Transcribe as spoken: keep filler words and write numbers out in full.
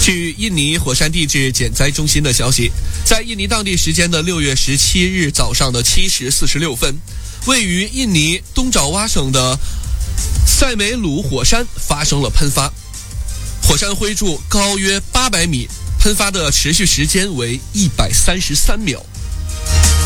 据印尼火山地质减灾中心的消息，在印尼当地时间的六月十七日早上的七时四十六分，位于印尼东爪哇省的塞梅鲁火山发生了喷发，火山灰柱高约八百米，喷发的持续时间为一百三十三秒。